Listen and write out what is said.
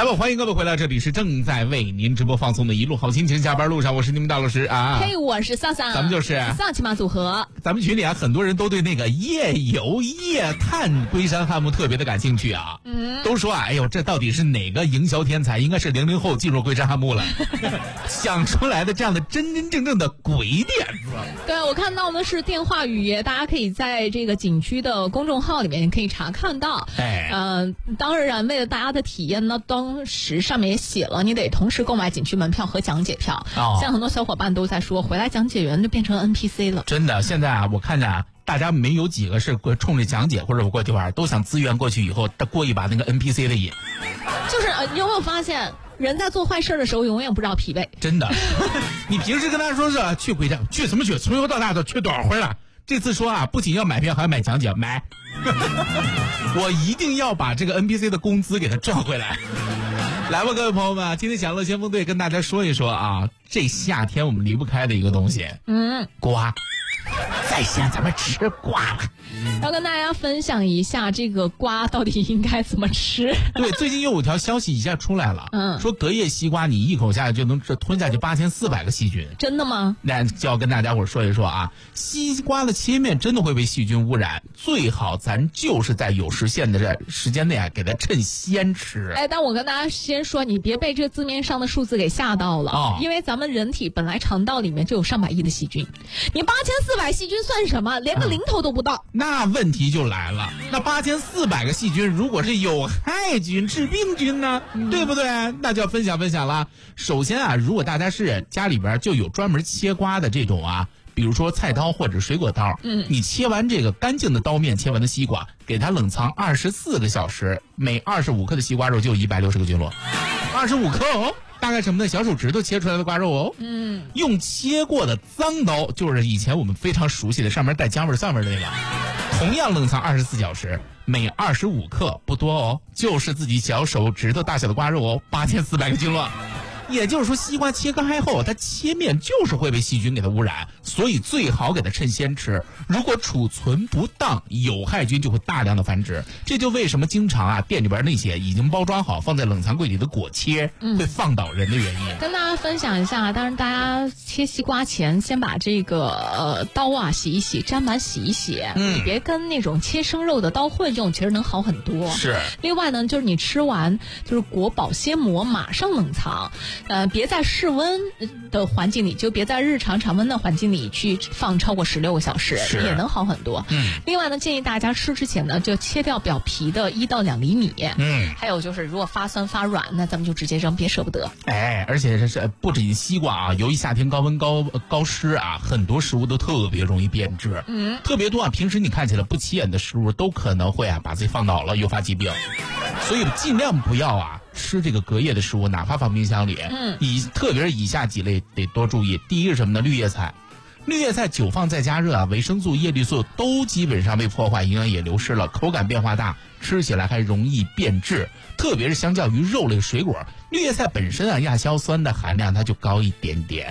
来吧，欢迎各位回来，这里是正在为您直播放送的一路好心情，下班路上，我是你们大老师啊。 嘿，我是萨萨， 咱们就是萨奇马组合。 咱们群里啊，很多人都对那个夜游夜探龟山汉墓特别的感兴趣啊。都说啊，哎呦，这到底是哪个营销天才？应该是00后进入龟山汉墓了，想出来的这样的真真正正的鬼点子。 对，我看到的是电话语言，大家可以在这个景区的公众号里面可以查看到。当然为了大家的体验呢，当时上面也写了，你得同时购买景区门票和讲解票。像很多小伙伴都在说，回来讲解员就变成 NPC 了。真的， 现在啊，我看着啊，大家没有几个是冲着讲解或者过去玩，都想资源过去以后过一把那个 NPC 的瘾。 就是你有没有发现，人在做坏事的时候永远不知道疲惫？ 真的，你平时跟他说是去龟山，去什么去？从头到大都去多少回了？这次说啊，不仅要买票，还要买讲解，买。我一定要把这个 NPC 的工资给他赚回来。来吧，各位朋友们，今天享乐先锋队跟大家说一说啊，这夏天我们离不开的一个东西，瓜。在西安咱们吃瓜了， 要跟大家分享一下这个瓜到底应该怎么吃。 对，最近又有条消息一下出来了，说隔夜西瓜你一口下去就能吞下去8400个细菌。 真的吗？ 那就要跟大家伙说一说啊，西瓜的切面真的会被细菌污染，最好咱就是在有时限的时间内啊，给它趁鲜吃。 但我跟大家先说，你别被这字面上的数字给吓到了，因为咱们人体本来肠道里面就有上百亿的细菌，你8400细菌算什么？连个零头都不到。 那问题就来了，那8400个细菌如果是有害菌、致病菌呢，对不对？那就要分享了。首先啊，如果大家是家里边就有专门切瓜的这种啊，比如说菜刀或者水果刀，你切完这个干净的刀面切完的西瓜，给它冷藏24个小时，每25克的西瓜肉就有160个菌落，25克哦。大概什么呢？小手指头切出来的瓜肉哦。用切过的脏刀，就是以前我们非常熟悉的上面带姜味蒜味的那个，同样冷藏24小时，每25克不多哦，就是自己小手指头大小的瓜肉哦，8400个菌落。也就是说，西瓜切开后，它切面就是会被细菌给它污染，所以最好给它趁鲜吃。如果储存不当，有害菌就会大量的繁殖。这就为什么经常啊，店里边那些已经包装好放在冷藏柜里的果切，会放倒人的原因。 跟大家分享一下，当然大家切西瓜前先把这个刀啊洗一洗，砧板洗一洗，你别跟那种切生肉的刀混用，其实能好很多。 是。 另外呢，就是你吃完就是裹保鲜膜，马上冷藏。别在室温的环境里，就别在日常常温的环境里去放超过16个小时，也能好很多。另外呢，建议大家吃之前呢，就切掉表皮的1到2厘米。还有就是，如果发酸发软，那咱们就直接扔，别舍不得。 而且这是不仅西瓜啊，由于夏天高温高湿啊，很多食物都特别容易变质。特别多啊，平时你看起来不起眼的食物都可能会啊把自己放倒了，诱发疾病。所以尽量不要啊吃这个隔夜的食物，哪怕放冰箱里。特别是以下几类得多注意。第一是什么呢？绿叶菜。绿叶菜久放再加热啊，维生素、叶绿素都基本上被破坏，营养也流失了，口感变化大，吃起来还容易变质。特别是相较于肉类水果，绿叶菜本身啊亚硝酸的含量它就高一点点。